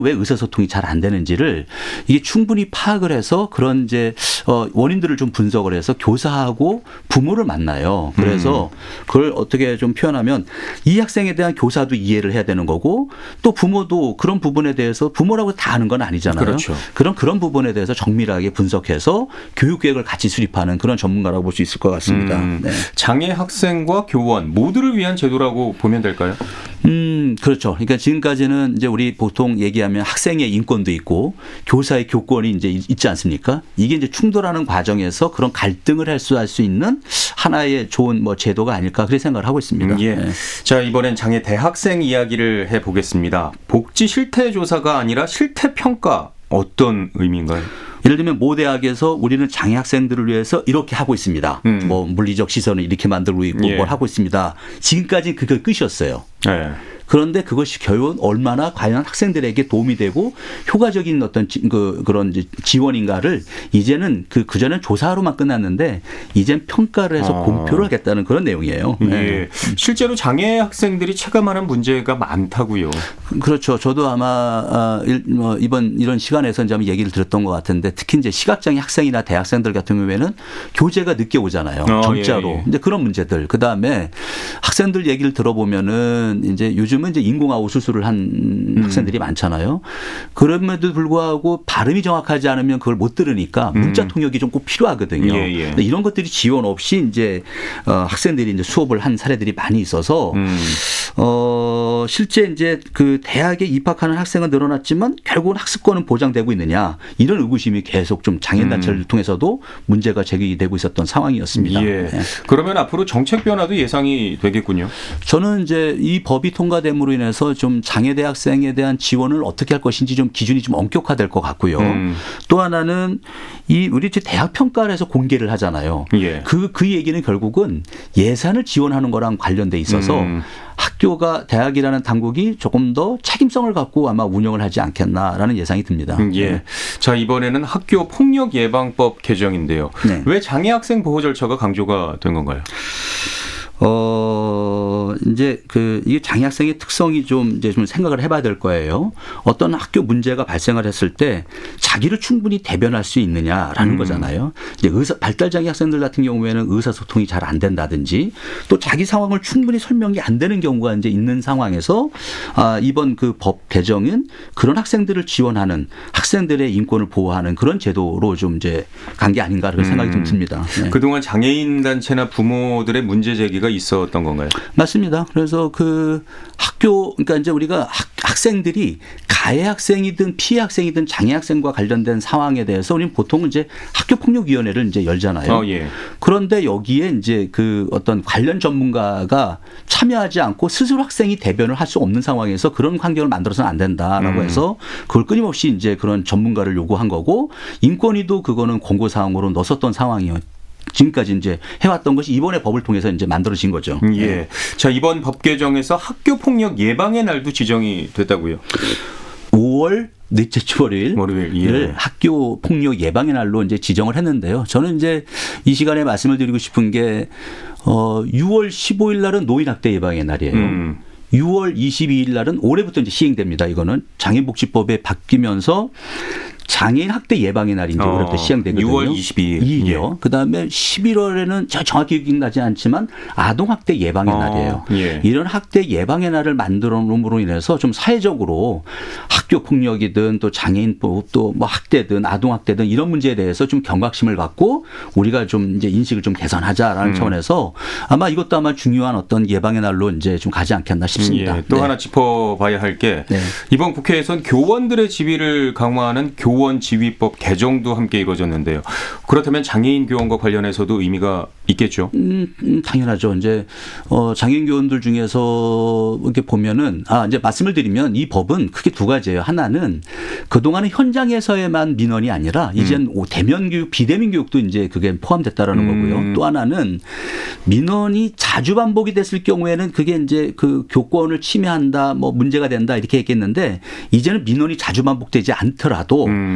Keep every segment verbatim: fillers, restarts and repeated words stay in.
왜 의사소통이 잘 안 되는지를 이게 충분히 파악을 해서 그런 이제 어 원인들을 좀 분석을 해서 교사하고 부모를 만나요. 그래서 그걸 어떻게 좀 표현하면 이 학생에 대한 교사도 이해를 해야 되는 거고 또 부모도 그런 부분에 대해서 부모라고 다 아는 건 아니잖아요. 그렇죠. 그런 그런 부분에 대해서 정밀하게 분석해서 교육 계획을 같이 수립하는 그런 전문가라고 볼 수 있을 것 같습니다. 음, 네. 장애 학생과 교원 모두를 위한 제도라고 보면 될까요? 음, 그렇죠. 그러니까 지금까지는 이제 우리 보통 얘기하면 학생의 인권도 있고 교사의 교권이 이제 있지 않습니까? 이게 이제 충돌하는 과정에서 그런 갈등을 해소할 수 있는 하나의 좋은 뭐 제도가 아닐까 그렇게 생각을 하고 있습니다. 음, 예. 네. 자, 이번엔 장애 대학생 이야기를 해 보겠습니다. 복지 실태 조사가 아니라 실태 평가 어떤 의미인가요? 예를 들면 모 대학에서 우리는 장애 학생들을 위해서 이렇게 하고 있습니다. 음. 뭐 물리적 시선을 이렇게 만들고 있고 예. 뭘 하고 있습니다. 지금까지 그게 끝이었어요. 네. 그런데 그것이 결국 얼마나 과연 학생들에게 도움이 되고 효과적인 어떤 지, 그, 그런 이제 지원인가를 이제는 그, 그전엔 조사로만 끝났는데 이젠 평가를 해서 어. 공표를 하겠다는 그런 내용이에요. 예. 네. 실제로 장애 학생들이 체감하는 문제가 많다고요. 그렇죠. 저도 아마 이번 이런 시간에서 이제 한번 얘기를 들었던 것 같은데 특히 이제 시각장애 학생이나 대학생들 같은 경우에는 교재가 늦게 오잖아요. 어, 점자로. 예, 예. 이제 그런 문제들. 그 다음에 학생들 얘기를 들어보면은 이제 요즘은 이제 인공아우 수술을 한 음. 학생들이 많잖아요. 그럼에도 불구하고 발음이 정확하지 않으면 그걸 못 들으니까 문자 음. 통역이 좀 꼭 필요하거든요. 예, 예. 근데 이런 것들이 지원 없이 이제 어, 학생들이 이제 수업을 한 사례들이 많이 있어서 음. 어, 실제 이제 그 대학에 입학하는 학생은 늘어났지만 결국은 학습권은 보장되고 있느냐 이런 의구심이 계속 좀 장애인단체를 음. 통해서도 문제가 제기되고 있었던 상황이었습니다. 예. 네. 그러면 앞으로 정책 변화도 예상이 되겠군요. 저는 이제 이 법이 통과됨으로 인해서 좀 장애 대학생에 대한 지원을 어떻게 할 것인지 좀 기준이 좀 엄격화될 것 같고요. 음. 또 하나는 이 우리 이제 대학 평가를 해서 공개를 하잖아요. 예. 그, 그 얘기는 결국은 예산을 지원하는 거랑 관련돼 있어서 음. 학교가 대학이라는 당국이 조금 더 책임성을 갖고 아마 운영을 하지 않겠나라는 예상이 듭니다. 음, 예. 네. 자, 이번에는 학교 폭력 예방법 개정인데요. 네. 왜 장애 학생 보호 절차가 강조가 된 건가요? 어, 이제 그, 이게 장애 학생의 특성이 좀 이제 좀 생각을 해봐야 될 거예요. 어떤 학교 문제가 발생을 했을 때 자기를 충분히 대변할 수 있느냐라는 음. 거잖아요. 이제 의사, 발달장애 학생들 같은 경우에는 의사소통이 잘 안 된다든지 또 자기 상황을 충분히 설명이 안 되는 경우가 이제 있는 상황에서 아, 이번 그 법 개정은 그런 학생들을 지원하는 학생들의 인권을 보호하는 그런 제도로 좀 이제 간 게 아닌가 그런 생각이 음. 좀 듭니다. 네. 그동안 장애인 단체나 부모들의 문제 제기가 있었던 건가요? 맞습니다. 그래서 그 학교, 그러니까 이제 우리가 학, 학생들이 가해 학생이든 피해 학생이든 장애 학생과 관련된 상황에 대해서 우리는 보통 이제 학교폭력위원회를 이제 열잖아요. 어, 예. 그런데 여기에 이제 그 어떤 관련 전문가가 참여하지 않고 스스로 학생이 대변을 할 수 없는 상황에서 그런 환경을 만들어서는 안 된다라고 음. 해서 그걸 끊임없이 이제 그런 전문가를 요구한 거고 인권위도 그거는 공고사항으로 넣었었던 상황이에요. 지금까지 이제 해왔던 것이 이번에 법을 통해서 이제 만들어진 거죠. 예. 네. 자, 이번 법 개정에서 학교 폭력 예방의 날도 지정이 됐다고요. 오월 넷째 주 월요일 월요일, 예. 학교 폭력 예방의 날로 이제 지정을 했는데요. 저는 이제 이 시간에 말씀을 드리고 싶은 게 어, 유월 십오일 날은 노인 학대 예방의 날이에요. 음. 유월 이십이일 날은 올해부터 이제 시행됩니다. 이거는 장애인복지법에 바뀌면서 장애인 학대 예방의 날이 이제 어, 올해부터 시행되거든요. 유월 이십이일. 이일이요. 예. 그다음에 십일월에는 정확히 기억나지 않지만 아동 학대 예방의 어, 날이에요. 예. 이런 학대 예방의 날을 만들어 놓음으로 인해서 좀 사회적으로 학교 폭력이든 또 장애인법 또 뭐 학대든 아동 학대든 이런 문제에 대해서 좀 경각심을 갖고 우리가 좀 이제 인식을 좀 개선하자라는 음. 차원에서 아마 이것도 아마 중요한 어떤 예방의 날로 이제 좀 가지 않겠나 싶습니다. 예, 또 네. 하나 짚어봐야 할 게 네. 이번 국회에선 교원들의 지위를 강화하는 교원 지위법 개정도 함께 이루어졌는데요. 그렇다면 장애인 교원과 관련해서도 의미가 있겠죠? 음, 음, 당연하죠. 이제 어, 장애인 교원들 중에서 이렇게 보면은 아 이제 말씀을 드리면 이 법은 크게 두 가지예요. 하나는 그 동안은 현장에서의만 민원이 아니라 이젠 음. 대면 교육, 비대면 교육도 이제 그게 포함됐다라는 음. 거고요. 또 하나는 민원이 자주 반복이 됐을 경우에는 그게 이제 그 교권을 침해한다, 뭐 문제가 된다 이렇게 했겠는데 이제는 민원이 자주 반복되지 않더라도 음. 자꾸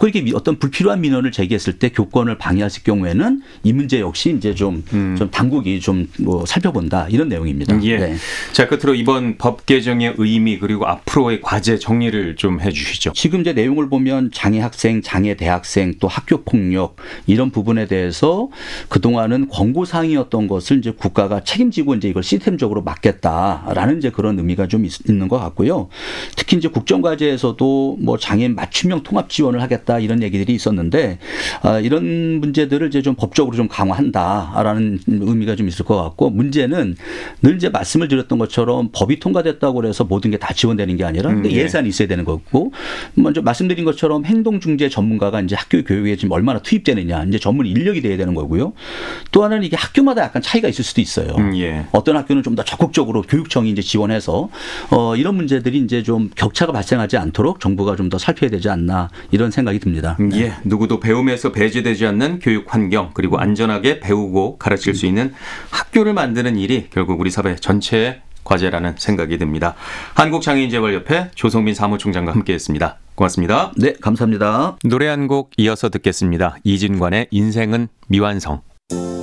자꾸 이렇게 미- 어떤 불필요한 민원을 제기했을 때 교권을 방해했을 경우에는 이 문제 역시 이제 좀, 음. 좀 당국이 좀 뭐 살펴본다 이런 내용입니다. 예. 네. 자, 끝으로 이번 법 개정의 의미 그리고 앞으로의 과제 정리를 좀 해주시죠. 지금 이제 내용을 보면 장애 학생, 장애 대학생 또 학교 폭력 이런 부분에 대해서 그동안은 권고 사항이었던 것을 이제 국가가 책임지고 이제 이걸 시스템적으로 막겠다라는 이제 그런 의미가 좀 있, 있는 것 같고요. 특히 이제 국정과제에서도 뭐 장애인 맞춤형 통합 지원을 하겠다 이런 얘기들이 있었는데 아, 이런 문제들을 이제 좀 법적으로 좀 강화한다라는 의미가 좀 있을 것 같고 문제는 늘 이제 말씀을 드렸던 것처럼 법이 통과됐다고 해서 모든 게 다 지원되는 게 아니라 음, 예. 예산이 있어야 되는 거고 먼저 말씀드린 것처럼 행동중재 전문가가 이제 학교 교육에 지금 얼마나 투입되느냐 이제 전문 인력이 돼야 되는 거고요. 또 하나는 이게 학교마다 약간 차이가 있을 수도 있어요. 음, 예. 어떤 학교는 좀 더 적극적으로 교육청이 이제 지원해서 어, 이런 문제들이 이제 좀 격차가 발생하지 않도록 정부가 좀 더 살펴야 되지 않나 이런 생각이 듭니다. 음, 예, 누구도 배움에서 배제되지 않는 교육 환경 그리고 안전하게 배우고 가르칠 수 있는 학교를 만드는 일이 결국 우리 사회 전체의 과제라는 생각이 듭니다. 한국장애인재벌협회 조성민 사무총장과 함께했습니다. 고맙습니다. 네, 감사합니다. 노래 한 곡 이어서 듣겠습니다. 이진관의 인생은 미완성.